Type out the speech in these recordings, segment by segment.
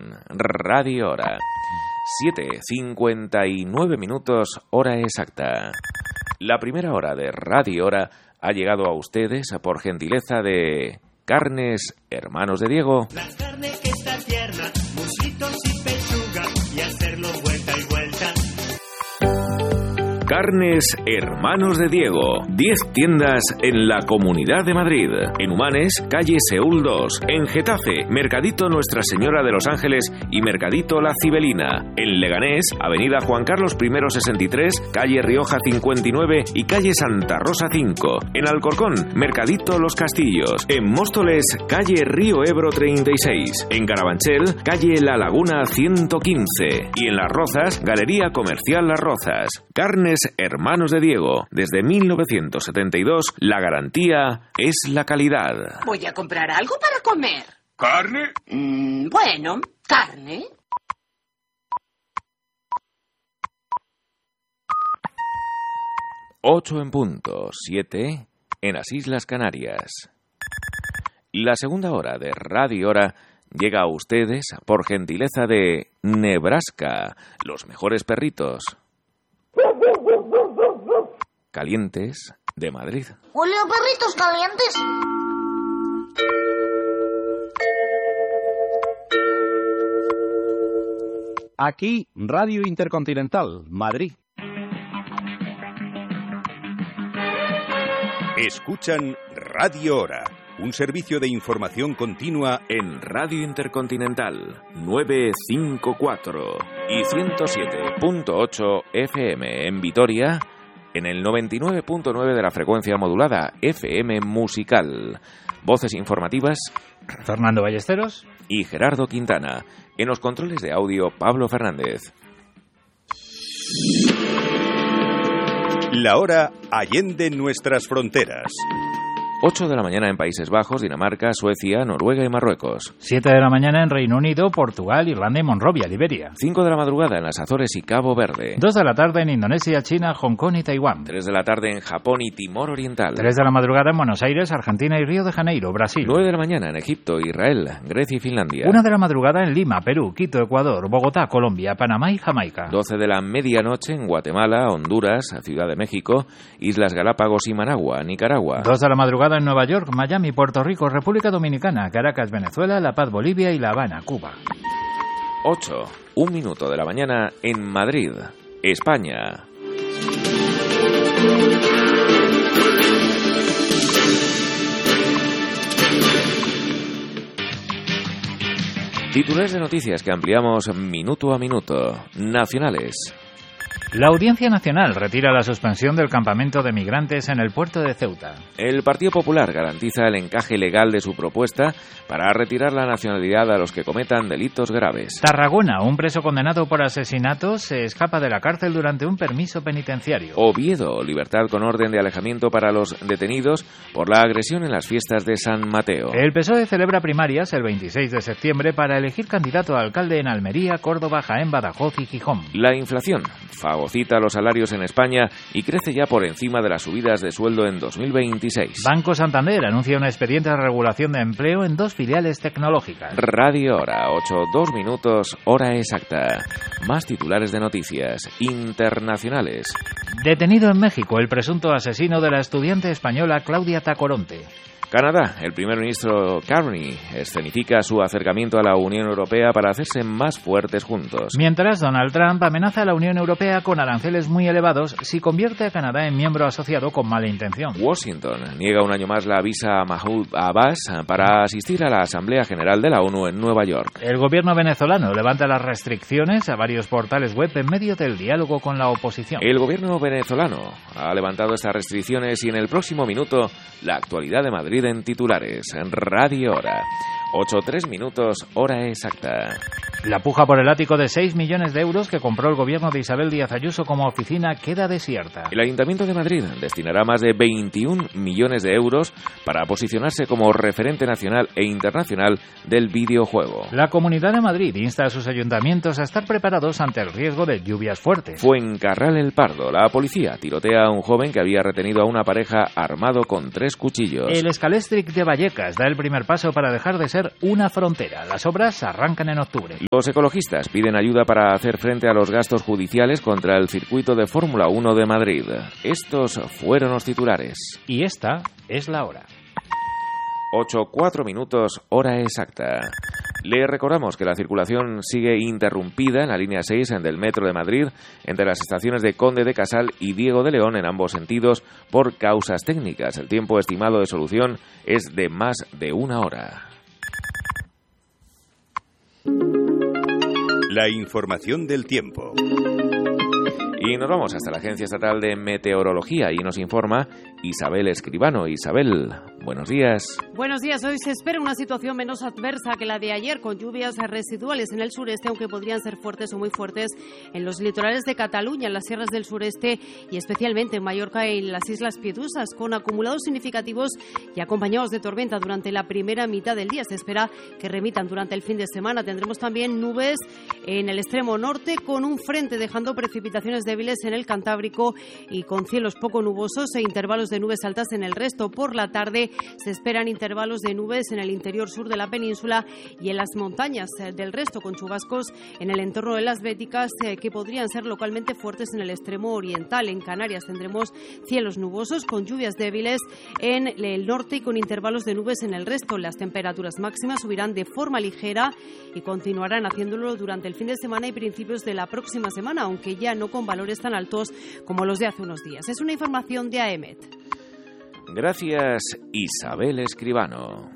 Radio Hora. 7:59 minutos, hora exacta. La primera hora de Radio Hora ha llegado a ustedes por gentileza de Carnes Hermanos de Diego. La carne que está tierna, muslitos y pechuga, y hacerlo vuelta y vuelta. Carnes Hermanos de Diego. 10 tiendas en la Comunidad de Madrid. En Humanes, calle Seúl 2. En Getafe, Mercadito Nuestra Señora de los Ángeles y Mercadito La Cibelina. En Leganés, avenida Juan Carlos I 63, calle Rioja 59 y calle Santa Rosa 5. En Alcorcón, Mercadito Los Castillos. En Móstoles, calle Río Ebro 36. En Carabanchel, calle La Laguna 115. Y en Las Rozas, Galería Comercial Las Rozas. Carnes Hermanos de Diego. Desde 1972, la garantía es la calidad. Voy a comprar algo para comer. ¿Carne? Bueno, carne. Ocho en punto, 7 en las Islas Canarias. La segunda hora de Radio Hora llega a ustedes por gentileza de Nebraska, los mejores perritos calientes de Madrid. ¡Huele a perritos calientes! Aquí, Radio Intercontinental, Madrid. Escuchan Radio Hora, un servicio de información continua en Radio Intercontinental 954 y 107.8 FM en Vitoria, en el 99.9 de la frecuencia modulada FM musical. Voces informativas Fernando Ballesteros y Gerardo Quintana. En los controles de audio, Pablo Fernández. La hora allende nuestras fronteras. 8 de la mañana en Países Bajos, Dinamarca, Suecia, Noruega y Marruecos. 7 de la mañana en Reino Unido, Portugal, Irlanda y Monrovia, Liberia. 5 de la madrugada en las Azores y Cabo Verde. 2 de la tarde en Indonesia, China, Hong Kong y Taiwán. 3 de la tarde en Japón y Timor Oriental. 3 de la madrugada en Buenos Aires, Argentina y Río de Janeiro, Brasil. 9 de la mañana en Egipto, Israel, Grecia y Finlandia. 1 de la madrugada en Lima, Perú, Quito, Ecuador, Bogotá, Colombia, Panamá y Jamaica. 12 de la medianoche en Guatemala, Honduras, Ciudad de México, Islas Galápagos y Managua, Nicaragua. 2 de la madrugada en Nueva York, Miami, Puerto Rico, República Dominicana, Caracas, Venezuela, La Paz, Bolivia y La Habana, Cuba. 8, 1 minuto de la mañana en Madrid, España. Titulares de noticias que ampliamos minuto a minuto. Nacionales. La Audiencia Nacional retira la suspensión del campamento de migrantes en el puerto de Ceuta. El Partido Popular garantiza el encaje legal de su propuesta para retirar la nacionalidad a los que cometan delitos graves. Tarragona, un preso condenado por asesinato se escapa de la cárcel durante un permiso penitenciario. Oviedo, libertad con orden de alejamiento para los detenidos por la agresión en las fiestas de San Mateo. El PSOE celebra primarias el 26 de septiembre para elegir candidato a alcalde en Almería, Córdoba, Jaén, Badajoz y Gijón. La inflación fagocita los salarios en España y crece ya por encima de las subidas de sueldo en 2026. Banco Santander anuncia un expediente de regulación de empleo en 2 filiales tecnológicas. Radio Hora, 8:02 minutos, hora exacta. Más titulares de noticias internacionales. Detenido en México el presunto asesino de la estudiante española Claudia Tacoronte. Canadá, el primer ministro Carney escenifica su acercamiento a la Unión Europea para hacerse más fuertes juntos. Mientras, Donald Trump amenaza a la Unión Europea con aranceles muy elevados si convierte a Canadá en miembro asociado con mala intención. Washington niega un año más la visa a Mahmoud Abbas para asistir a la Asamblea General de la ONU en Nueva York. El gobierno venezolano levanta las restricciones a varios portales web en medio del diálogo con la oposición. El gobierno venezolano ha levantado estas restricciones y en el próximo minuto, la actualidad de Madrid en titulares. Radio Hora, 8:03 minutos, hora exacta. La puja por el ático de 6 millones de euros que compró el gobierno de Isabel Díaz Ayuso como oficina queda desierta. El Ayuntamiento de Madrid destinará más de 21 millones de euros para posicionarse como referente nacional e internacional del videojuego. La Comunidad de Madrid insta a sus ayuntamientos a estar preparados ante el riesgo de lluvias fuertes. Fuencarral El Pardo, la policía tirotea a un joven que había retenido a una pareja armado con 3 cuchillos. El Scalestric de Vallecas da el primer paso para dejar de ser una frontera. Las obras arrancan en octubre. Los ecologistas piden ayuda para hacer frente a los gastos judiciales contra el circuito de Fórmula 1 de Madrid. Estos fueron los titulares. Y esta es la hora. 8:04 minutos, hora exacta. Le recordamos que la circulación sigue interrumpida en la línea 6 del Metro de Madrid entre las estaciones de Conde de Casal y Diego de León en ambos sentidos por causas técnicas. El tiempo estimado de solución es de más de una hora. La información del tiempo. Y nos vamos hasta la Agencia Estatal de Meteorología y nos informa Isabel Escribano. Isabel, buenos días. Buenos días. Hoy se espera una situación menos adversa que la de ayer, con lluvias residuales en el sureste, aunque podrían ser fuertes o muy fuertes en los litorales de Cataluña, en las sierras del sureste y especialmente en Mallorca y en las Islas Piedusas, con acumulados significativos y acompañados de tormenta durante la primera mitad del día. Se espera que remitan durante el fin de semana. Tendremos también nubes en el extremo norte, con un frente dejando precipitaciones débiles en el Cantábrico y con cielos poco nubosos e intervalos de nubes altas en el resto. Por la tarde se esperan intervalos de nubes en el interior sur de la península y en las montañas del resto, con chubascos en el entorno de las Béticas que podrían ser localmente fuertes en el extremo oriental. En Canarias tendremos cielos nubosos con lluvias débiles en el norte y con intervalos de nubes en el resto. Las temperaturas máximas subirán de forma ligera y continuarán haciéndolo durante el fin de semana y principios de la próxima semana, aunque ya no con valores tan altos como los de hace unos días. Es una información de AEMET. Gracias, Isabel Escribano.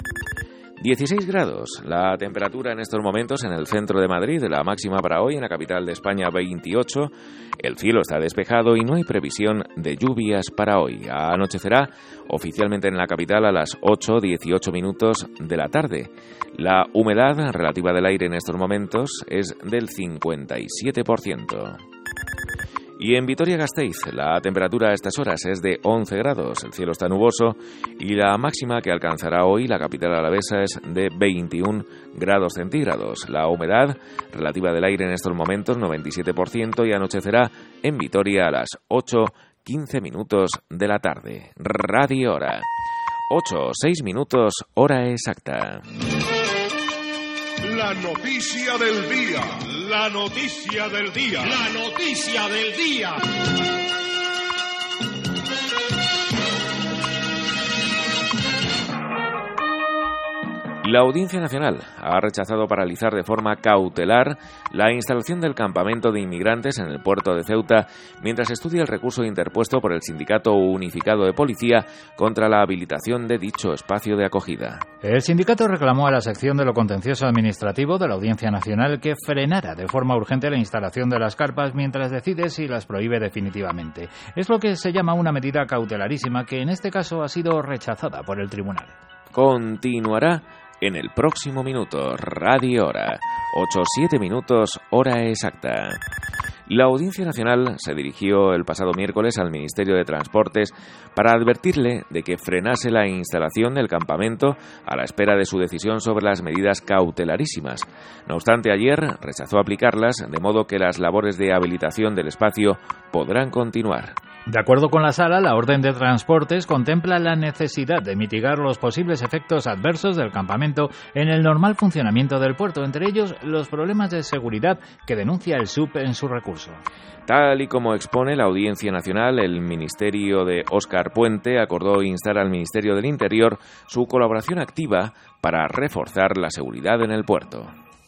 16 grados, la temperatura en estos momentos en el centro de Madrid, la máxima para hoy en la capital de España 28. El cielo está despejado y no hay previsión de lluvias para hoy. Anochecerá oficialmente en la capital a las 8:18 minutos de la tarde. La humedad relativa del aire en estos momentos es del 57%. Y en Vitoria-Gasteiz, la temperatura a estas horas es de 11 grados, el cielo está nuboso y la máxima que alcanzará hoy la capital alavesa es de 21 grados centígrados. La humedad relativa del aire en estos momentos 97% y anochecerá en Vitoria a las 8:15 minutos de la tarde. Radio Hora. 8:06 minutos, hora exacta. La noticia del día. La noticia del día. La noticia del día. La Audiencia Nacional ha rechazado paralizar de forma cautelar la instalación del campamento de inmigrantes en el puerto de Ceuta mientras estudia el recurso interpuesto por el Sindicato Unificado de Policía contra la habilitación de dicho espacio de acogida. El sindicato reclamó a la sección de lo contencioso administrativo de la Audiencia Nacional que frenara de forma urgente la instalación de las carpas mientras decide si las prohíbe definitivamente. Es lo que se llama una medida cautelarísima que en este caso ha sido rechazada por el tribunal. Continuará en el próximo minuto. Radio Hora. 8:07 minutos, hora exacta. La Audiencia Nacional se dirigió el pasado miércoles al Ministerio de Transportes para advertirle de que frenase la instalación del campamento a la espera de su decisión sobre las medidas cautelarísimas. No obstante, ayer rechazó aplicarlas, de modo que las labores de habilitación del espacio podrán continuar. De acuerdo con la Sala, la Orden de Transportes contempla la necesidad de mitigar los posibles efectos adversos del campamento en el normal funcionamiento del puerto, entre ellos los problemas de seguridad que denuncia el SUP en su recurso. Tal y como expone la Audiencia Nacional, el Ministerio de Óscar Puente acordó instar al Ministerio del Interior su colaboración activa para reforzar la seguridad en el puerto.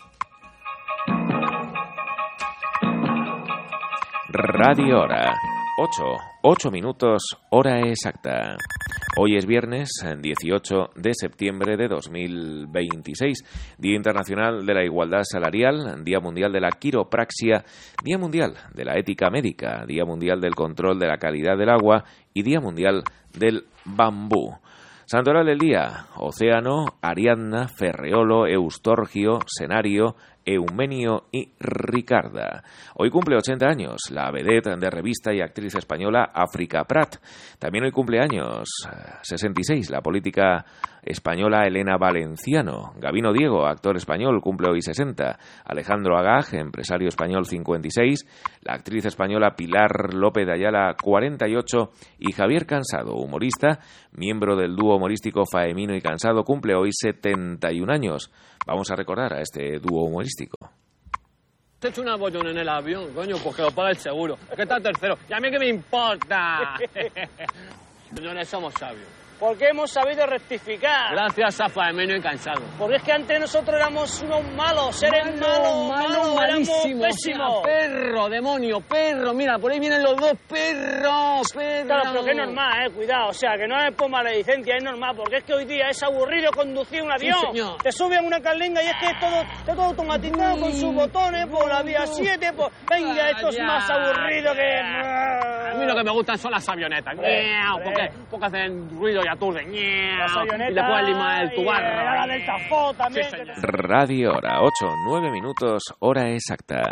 Radio Hora. 8 minutos, hora exacta. Hoy es viernes, 18 de septiembre de 2026, Día Internacional de la Igualdad Salarial, Día Mundial de la Quiropraxia, Día Mundial de la Ética Médica, Día Mundial del Control de la Calidad del Agua y Día Mundial del Bambú. Santoral del día: Océano, Ariadna, Ferreolo, Eustorgio, Senario, Eumenio y Ricarda. Hoy cumple 80 años la vedette de revista y actriz española África Prat. También hoy cumple años 66 la política española Elena Valenciano. Gabino Diego, actor español, cumple hoy 60. Alejandro Agag, empresario español, 56. La actriz española Pilar López de Ayala, 48. Y Javier Cansado, humorista, miembro del dúo humorístico Faemino y Cansado, cumple hoy 71 años. Vamos a recordar a este dúo humorístico. Te he hecho una bollona en el avión, coño, pues que lo paga el seguro. ¿Qué tal tercero? ¿Y a mí qué me importa? Señores, somos sabios. Porque hemos sabido rectificar. Gracias a Faemino y Cansado. Porque es que antes nosotros éramos unos malos, seres malos, malísimos, pésimos. Perro, demonio, perro, mira, por ahí vienen los dos, perro. Claro, pero que es normal, cuidado, o sea, que no es por maledicencia, es normal, porque es que hoy día es aburrido conducir un avión. Sí, señor. Te suben una carlinga y es que está todo automatizado con sus botones, por la vía 7, pues venga, esto es más aburrido que... A mí lo que me gustan son las avionetas, porque hacen ruido y aturden, y le pueden limar el tubarro. La del Tafó también. Sí, señor. Radio Hora, 8:09 minutos, hora exacta.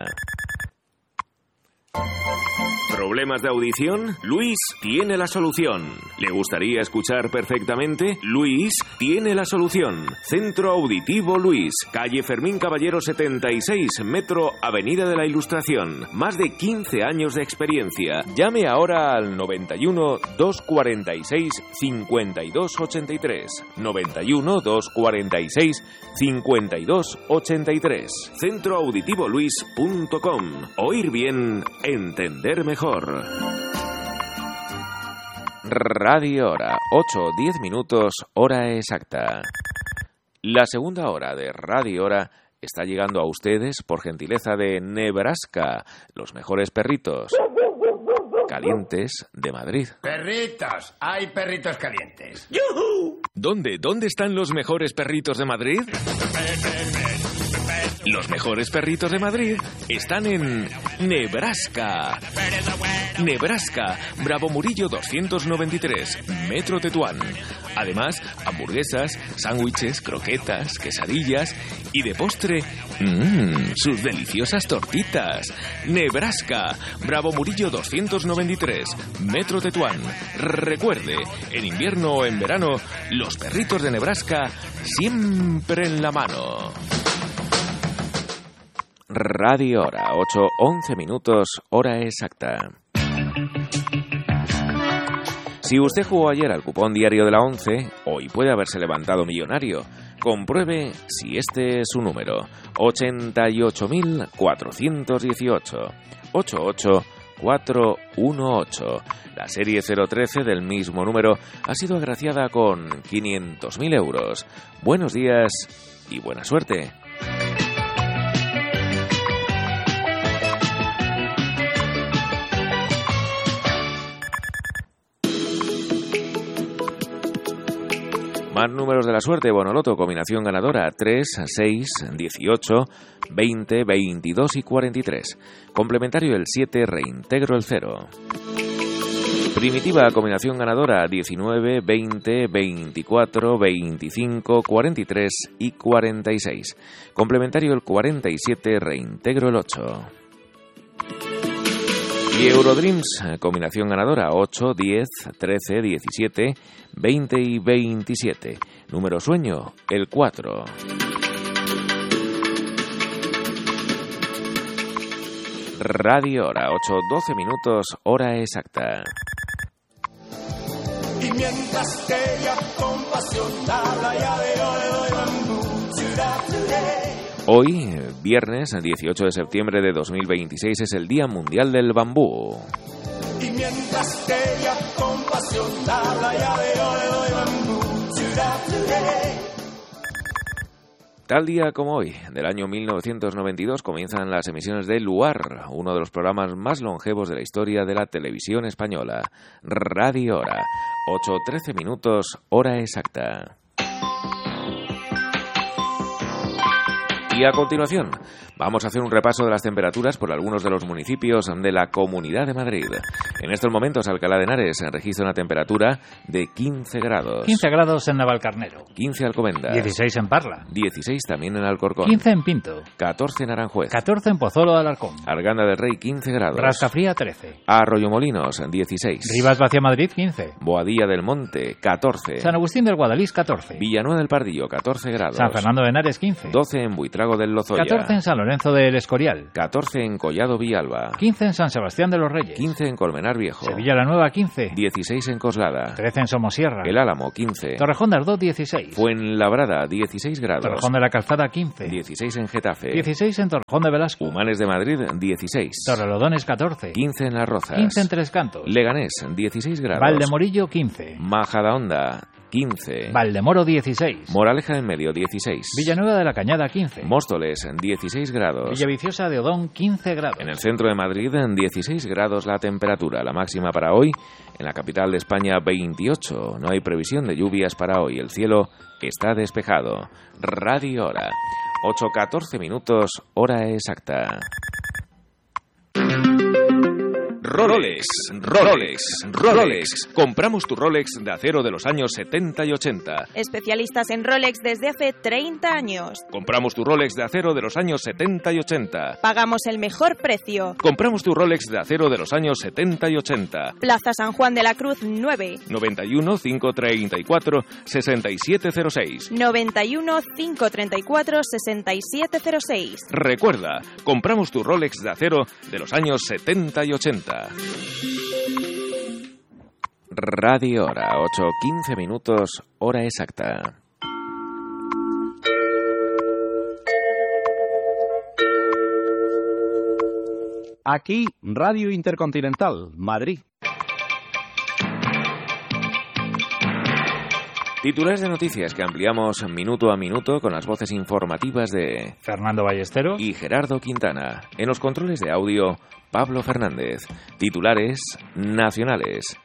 ¿Problemas de audición? Luis tiene la solución. ¿Le gustaría escuchar perfectamente? Luis tiene la solución. Centro Auditivo Luis, calle Fermín Caballero 76, metro Avenida de la Ilustración. Más de 15 años de experiencia. Llame ahora al 91 246 5283. 91 246 5283. Centroauditivoluis.com. Oír bien, entender mejor. Radio Hora, 8:10 minutos, hora exacta. La segunda hora de Radio Hora está llegando a ustedes por gentileza de Nebraska, los mejores perritos calientes de Madrid. Perritos, hay perritos calientes. ¡Yujú! ¿Dónde están los mejores perritos de Madrid? Los mejores perritos de Madrid están en Nebraska. Nebraska, Bravo Murillo 293, Metro Tetuán. Además, hamburguesas, sándwiches, croquetas, quesadillas y de postre, sus deliciosas tortitas. Nebraska, Bravo Murillo 293, Metro Tetuán. Recuerde, en invierno o en verano, los perritos de Nebraska siempre en la mano. Radio Hora, 8:11 minutos, hora exacta. Si usted jugó ayer al cupón diario de la 11, hoy puede haberse levantado millonario. Compruebe si este es su número. 88.418. 88418. La serie 013 del mismo número ha sido agraciada con 500.000 euros. Buenos días y buena suerte. Más números de la suerte, Bonoloto, combinación ganadora 3, 6, 18, 20, 22 y 43. Complementario el 7, reintegro el 0. Primitiva, combinación ganadora 19, 20, 24, 25, 43 y 46. Complementario el 47, reintegro el 8. Y Eurodreams, combinación ganadora 8, 10, 13, 17, 20 y 27. Número sueño, el 4. Radio Hora, 8:12 minutos, hora exacta. Y mientras que ella con pasión habla ya de yo le doy bambú. Hoy, viernes 18 de septiembre de 2026, es el Día Mundial del Bambú. Y mientras que ella con pasión habla ya de yo le doy bambú. Tal día como hoy, del año 1992, comienzan las emisiones de Luar, uno de los programas más longevos de la historia de la televisión española. Radio Hora, 8:13 minutos, hora exacta. Y a continuación, vamos a hacer un repaso de las temperaturas por algunos de los municipios de la Comunidad de Madrid. En estos momentos, Alcalá de Henares registra una temperatura de 15 grados. 15 grados en Navalcarnero. 15 Alcobendas. 16 en Parla. 16 también en Alcorcón. 15 en Pinto. 14 en Aranjuez. 14 en Pozuelo de Alarcón. Arganda del Rey, 15 grados. Rascafría, 13. Arroyomolinos, 16. Rivas Vacia Madrid, 15. Boadilla del Monte, 14. San Agustín del Guadalís, 14. Villanueva del Pardillo, 14 grados. San Fernando de Henares, 15. 12 en Buitrago del Lozoya. 14 en San Lorenzo del Escorial. 14 en Collado Villalba. 15 en San Sebastián de los Reyes. 15 en Colmenar Viejo. Sevilla la Nueva, 15. 16 en Coslada. 13 en Somosierra. El Álamo, 15. Torrejón de Ardoz, 16. Fuenlabrada, 16 grados. Torrejón de la Calzada, 15. 16 en Getafe. 16 en Torrejón de Velasco. Humanes de Madrid, 16. Torrelodones, 14. 15 en Las Rozas. 15 en Tres Cantos. Leganés, 16 grados. Valdemorillo, 15. Majadahonda, 15. Valdemoro, 16. Moraleja en Medio, 16. Villanueva de la Cañada, 15. Móstoles, 16 grados. Villaviciosa de Odón, 15 grados. En el centro de Madrid, 16 grados la temperatura. La máxima para hoy, en la capital de España, 28. No hay previsión de lluvias para hoy. El cielo está despejado. Radio Hora. 8:14 minutos, hora exacta. Rolex, Rolex, Rolex. Compramos tu Rolex de acero de los años 70 y 80. Especialistas en Rolex desde hace 30 años. Compramos tu Rolex de acero de los años 70 y 80. Pagamos el mejor precio. Compramos tu Rolex de acero de los años 70 y 80. Plaza San Juan de la Cruz 9. 91 534 6706. 91 534 6706. Recuerda, compramos tu Rolex de acero de los años 70 y 80. Radio Hora, 8:15 minutos, hora exacta. Aquí, Radio Intercontinental, Madrid. Titulares de noticias que ampliamos minuto a minuto con las voces informativas de Fernando Ballesteros y Gerardo Quintana. En los controles de audio, Pablo Fernández. Titulares nacionales.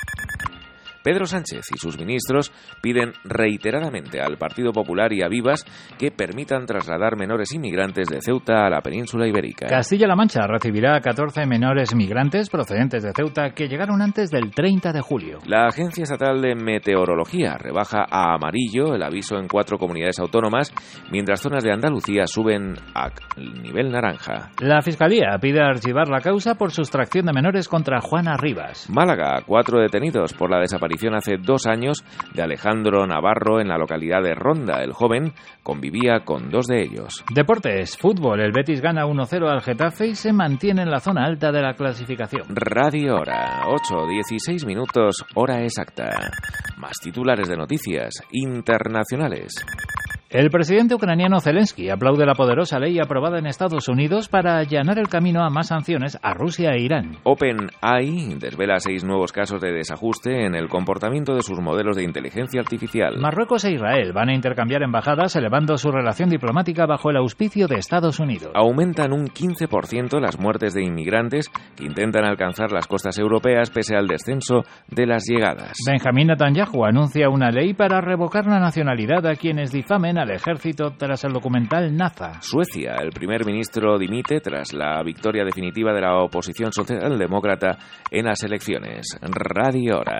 Pedro Sánchez y sus ministros piden reiteradamente al Partido Popular y a Vivas que permitan trasladar menores inmigrantes de Ceuta a la península ibérica. Castilla-La Mancha recibirá a 14 menores migrantes procedentes de Ceuta que llegaron antes del 30 de julio. La Agencia Estatal de Meteorología rebaja a amarillo el aviso en 4 comunidades autónomas, mientras zonas de Andalucía suben a nivel naranja. La Fiscalía pide archivar la causa por sustracción de menores contra Juana Rivas. Málaga, 4 detenidos por la desaparición hace 2 años de Alejandro Navarro en la localidad de Ronda. El joven convivía con 2 de ellos. Deportes, fútbol. El Betis gana 1-0 al Getafe y se mantiene en la zona alta de la clasificación. Radio Hora, 8:16 minutos, hora exacta. Más titulares de noticias internacionales. El presidente ucraniano Zelensky aplaude la poderosa ley aprobada en Estados Unidos para allanar el camino a más sanciones a Rusia e Irán. OpenAI desvela 6 nuevos casos de desajuste en el comportamiento de sus modelos de inteligencia artificial. Marruecos e Israel van a intercambiar embajadas, elevando su relación diplomática bajo el auspicio de Estados Unidos. Aumentan un 15% las muertes de inmigrantes que intentan alcanzar las costas europeas pese al descenso de las llegadas. Benjamín Netanyahu anuncia una ley para revocar la nacionalidad a quienes difamen al ejército tras el documental Naza. Suecia, el primer ministro dimite tras la victoria definitiva de la oposición socialdemócrata en las elecciones. Radio Hora.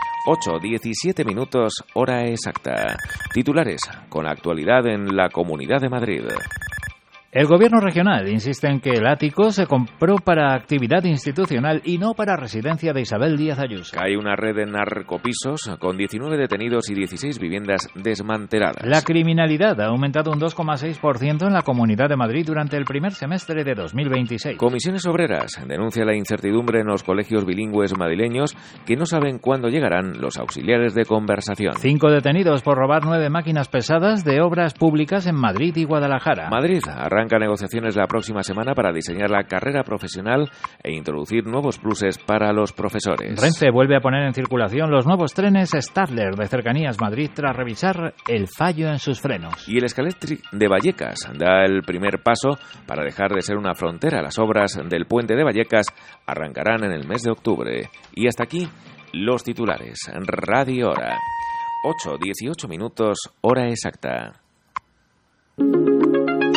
8:17 minutos, hora exacta. Titulares con la actualidad en la Comunidad de Madrid. El gobierno regional insiste en que el ático se compró para actividad institucional y no para residencia de Isabel Díaz Ayuso. Hay una red de narcopisos con 19 detenidos y 16 viviendas desmanteladas. La criminalidad ha aumentado un 2,6% en la Comunidad de Madrid durante el primer semestre de 2026. Comisiones Obreras denuncia la incertidumbre en los colegios bilingües madrileños que no saben cuándo llegarán los auxiliares de conversación. 5 detenidos por robar 9 máquinas pesadas de obras públicas en Madrid y Guadalajara. Madrid arranca negociaciones la próxima semana para diseñar la carrera profesional e introducir nuevos pluses para los profesores. Renfe vuelve a poner en circulación los nuevos trenes Stadler de Cercanías Madrid tras revisar el fallo en sus frenos. Y el Escaléctric de Vallecas da el primer paso para dejar de ser una frontera. Las obras del puente de Vallecas arrancarán en el mes de octubre. Y hasta aquí los titulares. Radio Hora. 8:18 minutos, hora exacta.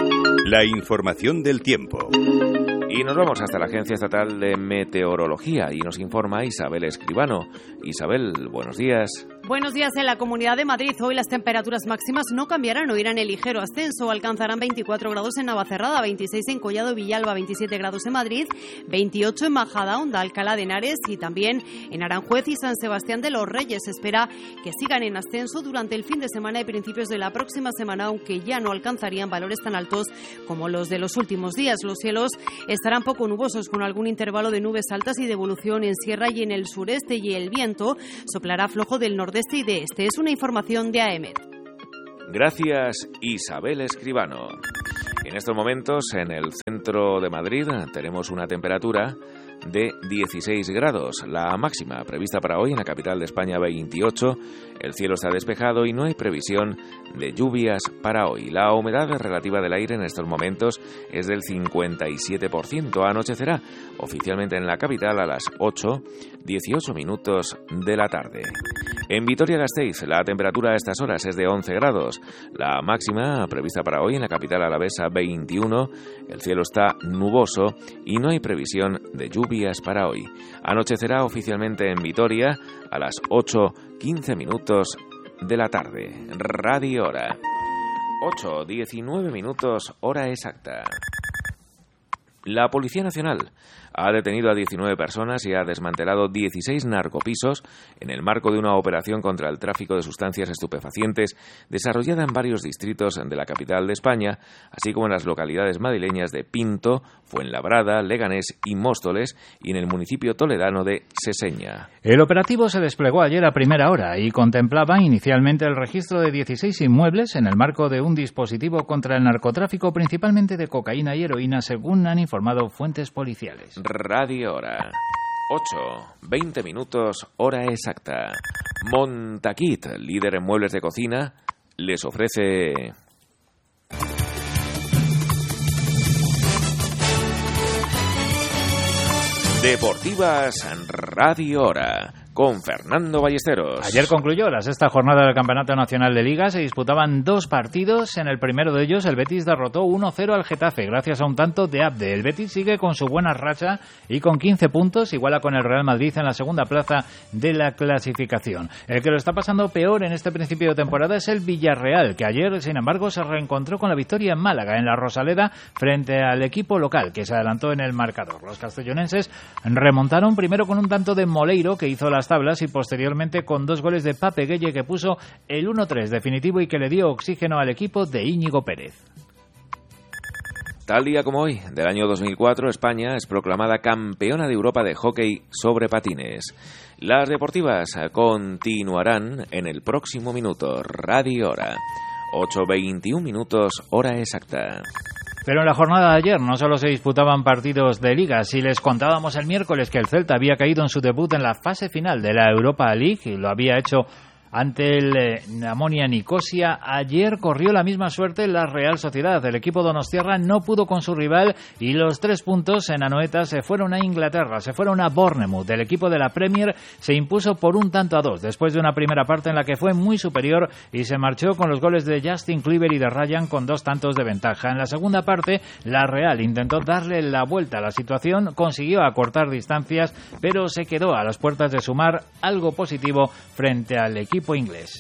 La información del tiempo. Y nos vamos hasta la Agencia Estatal de Meteorología y nos informa Isabel Escribano. Isabel, buenos días. Buenos días. En la Comunidad de Madrid hoy las temperaturas máximas no cambiarán o irán en ligero ascenso. Alcanzarán 24 grados en Navacerrada, 26 en Collado Villalba, 27 grados en Madrid, 28 en Majadahonda, Alcalá de Henares y también en Aranjuez y San Sebastián de los Reyes. Se espera que sigan en ascenso durante el fin de semana y principios de la próxima semana, aunque ya no alcanzarían valores tan altos como los de los últimos días. Los cielos estarán poco nubosos con algún intervalo de nubes altas y de evolución en sierra y en el sureste, y el viento soplará flojo del nordeste y de este. Es una información de AEMET. Gracias, Isabel Escribano. En estos momentos, en el centro de Madrid, tenemos una temperatura de 16 grados. La máxima prevista para hoy en la capital de España, 28. El cielo está despejado y no hay previsión de lluvias para hoy. La humedad relativa del aire en estos momentos es del 57%. Anochecerá oficialmente en la capital a las 8:18 minutos de la tarde. En Vitoria-Gasteiz, la temperatura a estas horas es de 11 grados. La máxima prevista para hoy en la capital alavesa, 21. El cielo está nuboso y no hay previsión de lluvias para hoy. Anochecerá oficialmente en Vitoria a las 8:15 minutos de la tarde. Radio Hora. 8:19 minutos, hora exacta. La Policía Nacional ha detenido a 19 personas y ha desmantelado 16 narcopisos en el marco de una operación contra el tráfico de sustancias estupefacientes desarrollada en varios distritos de la capital de España, así como en las localidades madrileñas de Pinto, Fuenlabrada, Leganés y Móstoles, y en el municipio toledano de Seseña. El operativo se desplegó ayer a primera hora y contemplaba inicialmente el registro de 16 inmuebles en el marco de un dispositivo contra el narcotráfico, principalmente de cocaína y heroína, según han informado fuentes policiales. Radio Hora. 8:20 minutos, hora exacta. Montaquit, líder en muebles de cocina, les ofrece... Deportivas Radio Hora, con Fernando Ballesteros. Ayer concluyó la sexta jornada del Campeonato Nacional de Liga. Se disputaban dos partidos. En el primero de ellos, el Betis derrotó 1-0 al Getafe, gracias a un tanto de Abde. El Betis sigue con su buena racha y con 15 puntos, iguala con el Real Madrid en la segunda plaza de la clasificación. El que lo está pasando peor en este principio de temporada es el Villarreal, que ayer, sin embargo, se reencontró con la victoria en Málaga, en la Rosaleda, frente al equipo local, que se adelantó en el marcador. Los castellonenses remontaron primero con un tanto de Moleiro, que hizo las tablas, y posteriormente con 2 goles de Pape Gueye, que puso el 1-3 definitivo y que le dio oxígeno al equipo de Íñigo Pérez. Tal día como hoy, del año 2004, España es proclamada campeona de Europa de hockey sobre patines. Las deportivas continuarán en el próximo minuto. Radio Hora. 8:21 minutos, hora exacta. Pero en la jornada de ayer no solo se disputaban partidos de Liga. Si les contábamos el miércoles que el Celta había caído en su debut en la fase final de la Europa League y lo había hecho ante el Namonia Nicosia, ayer corrió la misma suerte la Real Sociedad. El equipo donostiarra no pudo con su rival y los 3 puntos en Anoeta se fueron a Inglaterra, se fueron a Bournemouth. El equipo de la Premier se impuso por 1-2 después de una primera parte en la que fue muy superior y se marchó con los goles de Justin Kluivert y de Ryan con 2 tantos de ventaja. En la segunda parte, la Real intentó darle la vuelta a la situación, consiguió acortar distancias, pero se quedó a las puertas de sumar algo positivo frente al equipo inglés.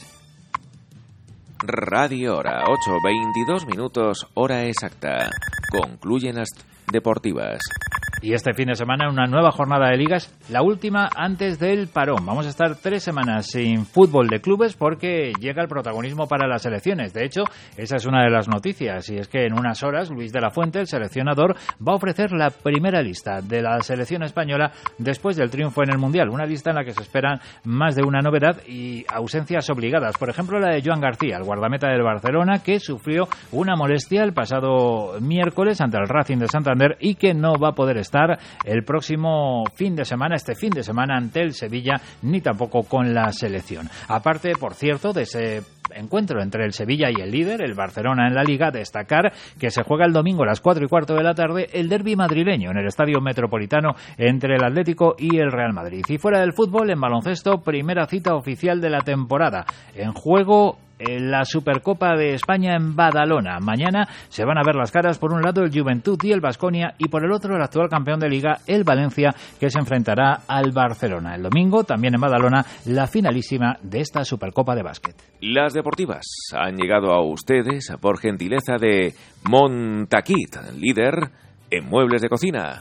Radio Hora, 8:22 minutos, hora exacta. Concluyen las deportivas. Y este fin de semana una nueva jornada de ligas, la última antes del parón. Vamos a estar 3 semanas sin fútbol de clubes porque llega el protagonismo para las selecciones. De hecho, esa es una de las noticias, y es que en unas horas Luis de la Fuente, el seleccionador, va a ofrecer la primera lista de la selección española después del triunfo en el Mundial. Una lista en la que se esperan más de una novedad y ausencias obligadas. Por ejemplo, la de Joan García, el guardameta del Barcelona, que sufrió una molestia el pasado miércoles ante el Racing de Santander y que no va a poder estar el próximo fin de semana, ante el Sevilla, ni tampoco con la selección. Aparte, por cierto, de ese encuentro entre el Sevilla y el líder, el Barcelona en la Liga, destacar que se juega el domingo a las 4:15 de la tarde el derbi madrileño en el Estadio Metropolitano entre el Atlético y el Real Madrid. Y fuera del fútbol, en baloncesto, primera cita oficial de la temporada. En juego la Supercopa de España en Badalona. Mañana se van a ver las caras, por un lado el Juventud y el Baskonia, y por el otro el actual campeón de Liga, el Valencia, que se enfrentará al Barcelona. El domingo, también en Badalona, la finalísima de esta Supercopa de básquet. Las deportivas han llegado a ustedes por gentileza de Montaquit, líder en muebles de cocina.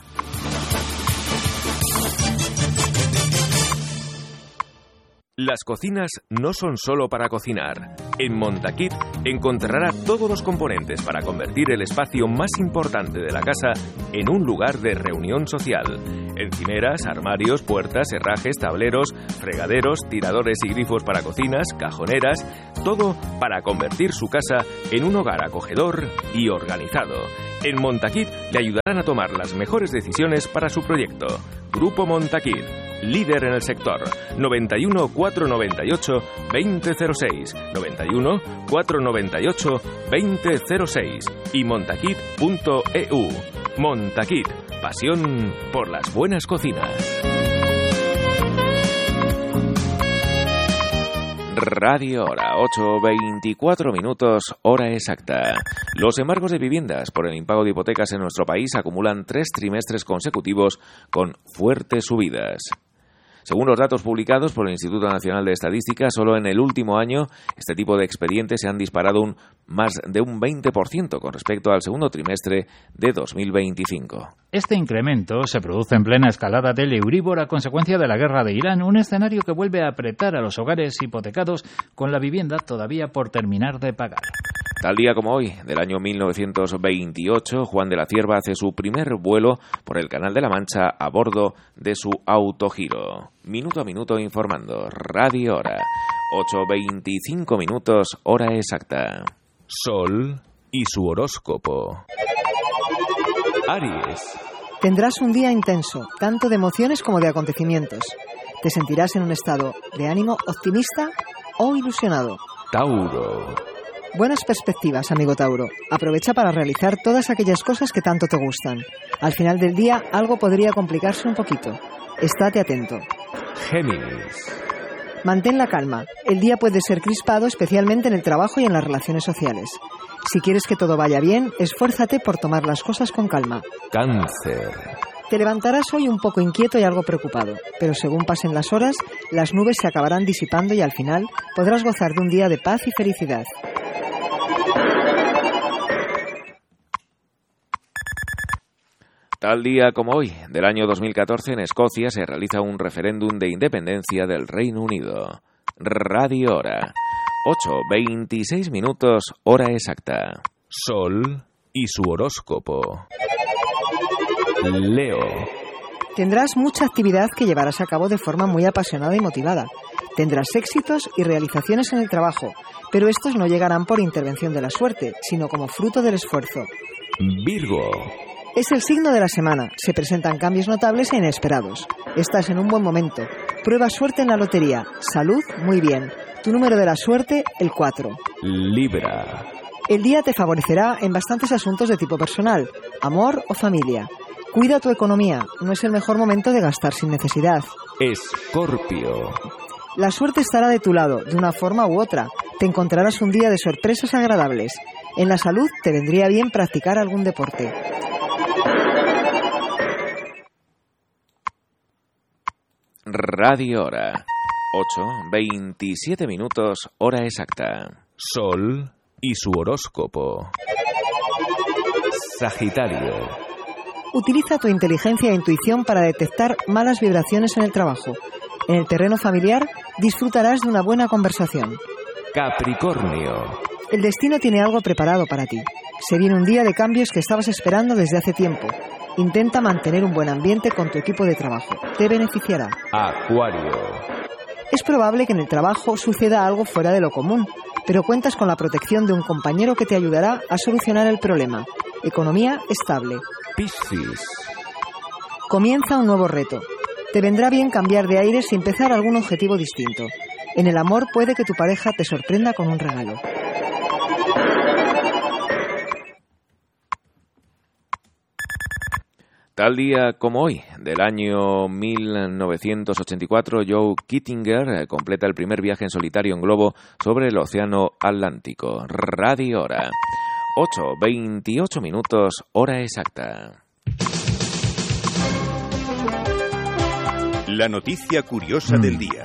Las cocinas no son solo para cocinar. En Montaquit encontrará todos los componentes para convertir el espacio más importante de la casa en un lugar de reunión social. Encimeras, armarios, puertas, herrajes, tableros, fregaderos, tiradores y grifos para cocinas, cajoneras, todo para convertir su casa en un hogar acogedor y organizado. En Montaquit le ayudarán a tomar las mejores decisiones para su proyecto. Grupo Montaquit, líder en el sector. 91 498 2006, 91 498 2006 y montaquit.eu. Montaquit, pasión por las buenas cocinas. Radio Hora, 8:24 minutos, hora exacta. Los embargos de viviendas por el impago de hipotecas en nuestro país acumulan 3 trimestres consecutivos con fuertes subidas. Según los datos publicados por el Instituto Nacional de Estadística, solo en el último año este tipo de expedientes se han disparado más de un 20% con respecto al segundo trimestre de 2025. Este incremento se produce en plena escalada del Euríbor a consecuencia de la guerra de Irán, un escenario que vuelve a apretar a los hogares hipotecados con la vivienda todavía por terminar de pagar. Tal día como hoy, del año 1928, Juan de la Cierva hace su primer vuelo por el Canal de la Mancha a bordo de su autogiro. Minuto a minuto informando. Radio Hora. 8:25 minutos, hora exacta. Sol y su horóscopo. Aries. Tendrás un día intenso, tanto de emociones como de acontecimientos. Te sentirás en un estado de ánimo optimista o ilusionado. Tauro. Buenas perspectivas, amigo Tauro. Aprovecha para realizar todas aquellas cosas que tanto te gustan. Al final del día, algo podría complicarse un poquito. Estate atento. Géminis. Mantén la calma. El día puede ser crispado, especialmente en el trabajo y en las relaciones sociales. Si quieres que todo vaya bien, esfuérzate por tomar las cosas con calma. Cáncer. Te levantarás hoy un poco inquieto y algo preocupado, pero según pasen las horas, las nubes se acabarán disipando y al final podrás gozar de un día de paz y felicidad. Tal día como hoy, del año 2014, en Escocia se realiza un referéndum de independencia del Reino Unido. Radio Hora. 8:26 minutos, hora exacta. Sol y su horóscopo. Leo. Tendrás mucha actividad que llevarás a cabo de forma muy apasionada y motivada. Tendrás éxitos y realizaciones en el trabajo, pero estos no llegarán por intervención de la suerte, sino como fruto del esfuerzo. Virgo. Es el signo de la semana. Se presentan cambios notables e inesperados. Estás en un buen momento. Prueba suerte en la lotería. Salud, muy bien. Tu número de la suerte, el 4. Libra. El día te favorecerá en bastantes asuntos de tipo personal, amor o familia. Cuida tu economía. No es el mejor momento de gastar sin necesidad. Escorpio. La suerte estará de tu lado, de una forma u otra. Te encontrarás un día de sorpresas agradables. En la salud te vendría bien practicar algún deporte. Radio Hora. 8:27 minutos, hora exacta. Sol y su horóscopo. Sagitario. Utiliza tu inteligencia e intuición para detectar malas vibraciones en el trabajo. En el terreno familiar disfrutarás de una buena conversación. Capricornio. El destino tiene algo preparado para ti. Se viene un día de cambios que estabas esperando desde hace tiempo. Intenta mantener un buen ambiente con tu equipo de trabajo. Te beneficiará. Acuario. Es probable que en el trabajo suceda algo fuera de lo común, pero cuentas con la protección de un compañero que te ayudará a solucionar el problema. Economía estable. Piscis. Comienza un nuevo reto. Te vendrá bien cambiar de aires y empezar algún objetivo distinto. En el amor puede que tu pareja te sorprenda con un regalo. Tal día como hoy, del año 1984, Joe Kittinger completa el primer viaje en solitario en globo sobre el Océano Atlántico. Radio Hora. 8:28 minutos, hora exacta. La noticia curiosa del día.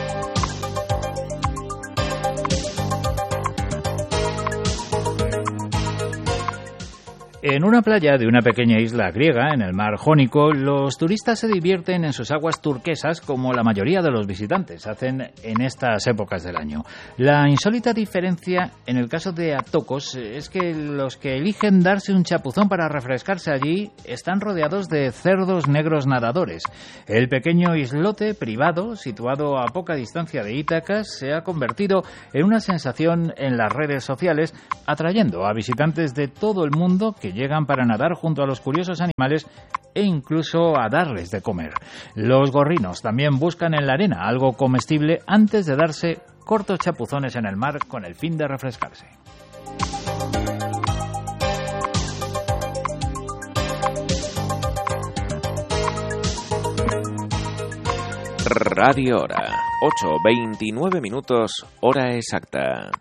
En una playa de una pequeña isla griega, en el mar Jónico, los turistas se divierten en sus aguas turquesas como la mayoría de los visitantes hacen en estas épocas del año. La insólita diferencia en el caso de Atokos es que los que eligen darse un chapuzón para refrescarse allí están rodeados de cerdos negros nadadores. El pequeño islote privado, situado a poca distancia de Ítaca, se ha convertido en una sensación en las redes sociales, atrayendo a visitantes de todo el mundo que llegan para nadar junto a los curiosos animales e incluso a darles de comer. Los gorrinos también buscan en la arena algo comestible antes de darse cortos chapuzones en el mar con el fin de refrescarse. Radio Hora. 8:29 minutos, hora exacta.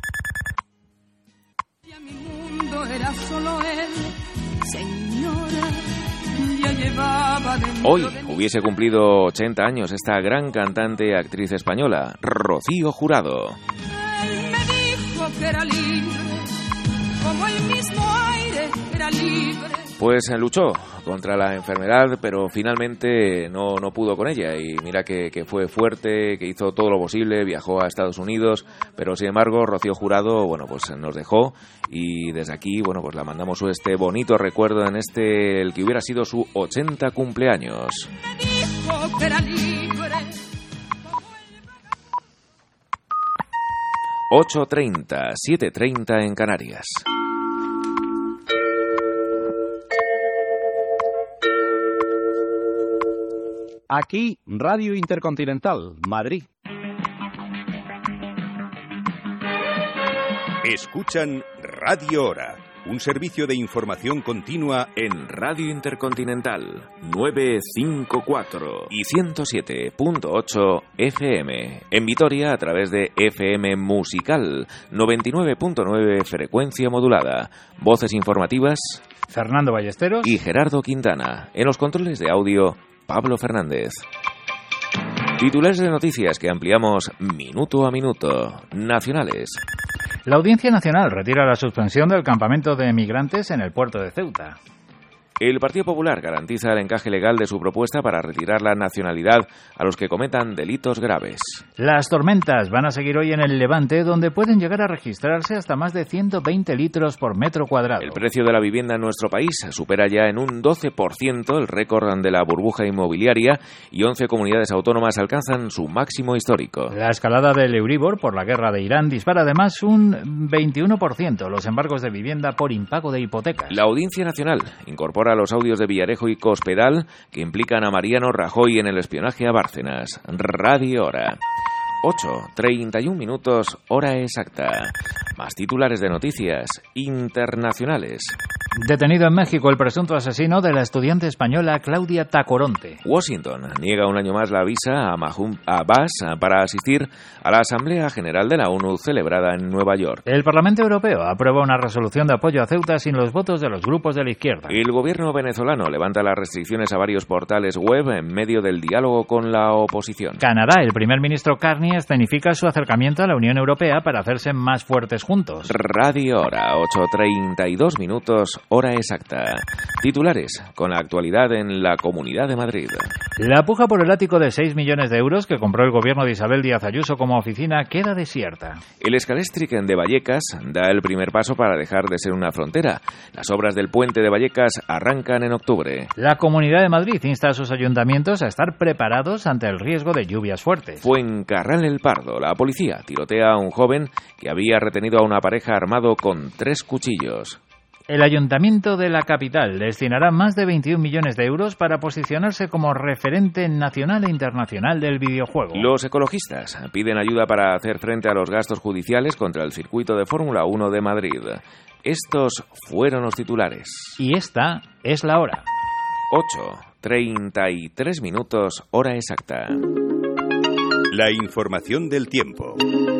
Era solo él, señora, ya llevaba dentro. Hoy hubiese cumplido 80 años esta gran cantante y actriz española, Rocío Jurado. Él me dijo que era libre, como el mismo aire era libre. Pues luchó contra la enfermedad, pero finalmente no pudo con ella. Y mira que fue fuerte, que hizo todo lo posible, viajó a Estados Unidos, pero sin embargo Rocío Jurado, bueno, pues nos dejó. Y desde aquí, bueno, pues la mandamos este bonito recuerdo en el que hubiera sido su 80 cumpleaños. 8:30, 7:30 en Canarias. Aquí, Radio Intercontinental, Madrid. Escuchan Radio Hora, un servicio de información continua en Radio Intercontinental 954 y 107.8 FM. En Vitoria a través de FM Musical 99.9 frecuencia modulada. Voces informativas Fernando Ballesteros y Gerardo Quintana. En los controles de audio Pablo Fernández. Titulares de noticias que ampliamos minuto a minuto. Nacionales. La Audiencia Nacional retira la suspensión del campamento de migrantes en el puerto de Ceuta. El Partido Popular garantiza el encaje legal de su propuesta para retirar la nacionalidad a los que cometan delitos graves. Las tormentas van a seguir hoy en el Levante, donde pueden llegar a registrarse hasta más de 120 litros por metro cuadrado. El precio de la vivienda en nuestro país supera ya en un 12% el récord de la burbuja inmobiliaria y 11 comunidades autónomas alcanzan su máximo histórico. La escalada del Euribor por la guerra de Irán dispara además un 21% los embargos de vivienda por impago de hipotecas. La Audiencia Nacional incorpora los audios de Villarejo y Cospedal que implican a Mariano Rajoy en el espionaje a Bárcenas. Radio Hora. 8:31 minutos, hora exacta. Más titulares de noticias internacionales. Detenido en México el presunto asesino de la estudiante española Claudia Tacoronte. Washington niega un año más la visa a Mahmoud Abbas para asistir a la Asamblea General de la ONU celebrada en Nueva York. El Parlamento Europeo aprueba una resolución de apoyo a Ceuta sin los votos de los grupos de la izquierda. El gobierno venezolano levanta las restricciones a varios portales web en medio del diálogo con la oposición. Canadá, el primer ministro Carney escenifica su acercamiento a la Unión Europea para hacerse más fuertes juntos. Radio Hora, 8:32 minutos, hora exacta. Titulares con la actualidad en la Comunidad de Madrid. La puja por el ático de 6 millones de euros que compró el gobierno de Isabel Díaz Ayuso como oficina queda desierta. El Scalextric de Vallecas da el primer paso para dejar de ser una frontera. Las obras del puente de Vallecas arrancan en octubre. La Comunidad de Madrid insta a sus ayuntamientos a estar preparados ante el riesgo de lluvias fuertes. Fuencarral el Pardo. La policía tirotea a un joven que había retenido a una pareja armado con 3 cuchillos. El Ayuntamiento de la capital destinará más de 21 millones de euros para posicionarse como referente nacional e internacional del videojuego. Los ecologistas piden ayuda para hacer frente a los gastos judiciales contra el circuito de Fórmula 1 de Madrid. Estos fueron los titulares. Y esta es la hora. 8:33 minutos, hora exacta. La información del tiempo.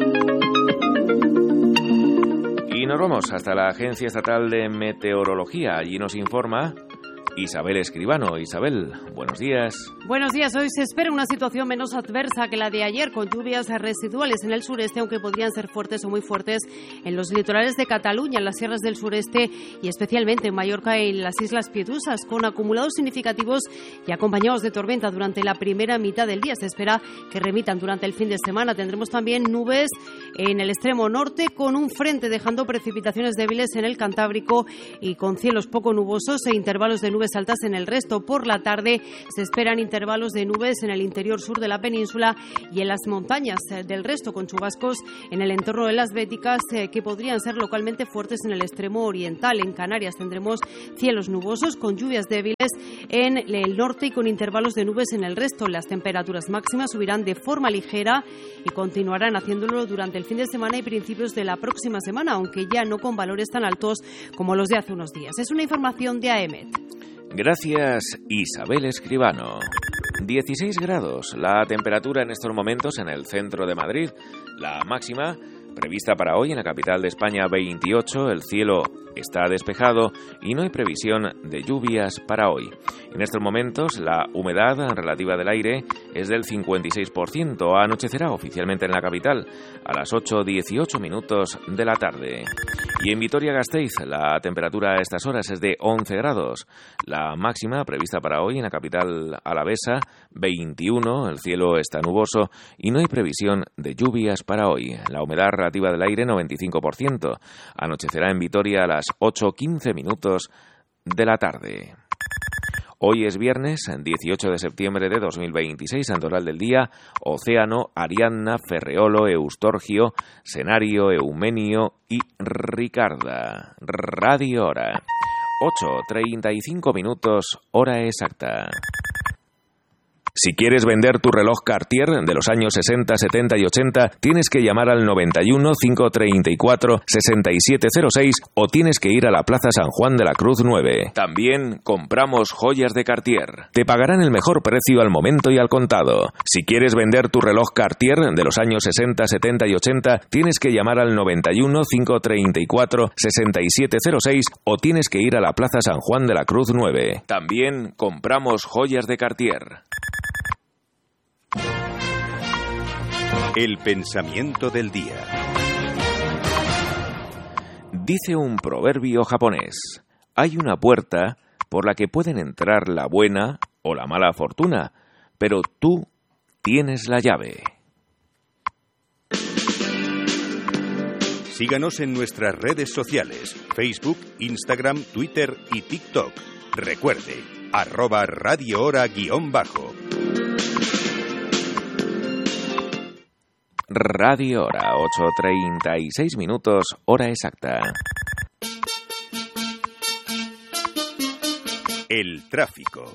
Y nos vamos hasta la Agencia Estatal de Meteorología. Allí nos informa Isabel Escribano. Isabel, buenos días. Buenos días. Hoy se espera una situación menos adversa que la de ayer, con lluvias residuales en el sureste, aunque podrían ser fuertes o muy fuertes en los litorales de Cataluña, en las sierras del sureste y especialmente en Mallorca y en las Islas Piedusas, con acumulados significativos y acompañados de tormenta durante la primera mitad del día. Se espera que remitan durante el fin de semana. Tendremos también nubes en el extremo norte, con un frente dejando precipitaciones débiles en el Cantábrico y con cielos poco nubosos e intervalos de nubes altas en el resto. Por la tarde se esperan intervalos de nubes en el interior sur de la península y en las montañas del resto, con chubascos en el entorno de las Béticas que podrían ser localmente fuertes en el extremo oriental. En Canarias tendremos cielos nubosos con lluvias débiles en el norte y con intervalos de nubes en el resto. Las temperaturas máximas subirán de forma ligera y continuarán haciéndolo durante el fin de semana y principios de la próxima semana, aunque ya no con valores tan altos como los de hace unos días. Es una información de AEMET. Gracias, Isabel Escribano. 16 grados la temperatura en estos momentos en el centro de Madrid. La máxima prevista para hoy en la capital de España, 28. El cielo está despejado y no hay previsión de lluvias para hoy. En estos momentos la humedad relativa del aire es del 56%. Anochecerá oficialmente en la capital a las 8:18 minutos de la tarde. Y en Vitoria-Gasteiz la temperatura a estas horas es de 11 grados. La máxima prevista para hoy en la capital alavesa, 21. El cielo está nuboso y no hay previsión de lluvias para hoy. La humedad relativa del aire, 95%. Anochecerá en Vitoria a las 8:15 minutos de la tarde. Hoy es viernes, 18 de septiembre de 2026, santoral del día: Océano, Ariadna, Ferreolo, Eustorgio, Senario, Eumenio y Ricarda. Radio Hora. 8:35 minutos, hora exacta. Si quieres vender tu reloj Cartier de los años 60, 70 y 80, tienes que llamar al 91 534 6706 o tienes que ir a la Plaza San Juan de la Cruz 9. También compramos joyas de Cartier. Te pagarán el mejor precio al momento y al contado. Si quieres vender tu reloj Cartier de los años 60, 70 y 80, tienes que llamar al 91 534 6706 o tienes que ir a la Plaza San Juan de la Cruz 9. También compramos joyas de Cartier. El pensamiento del día. Dice un proverbio japonés: hay una puerta por la que pueden entrar la buena o la mala fortuna, pero tú tienes la llave. Síganos en nuestras redes sociales: Facebook, Instagram, Twitter y TikTok. Recuerde, @Radio Hora _. Radio Hora, 8:36 minutos, hora exacta. El tráfico.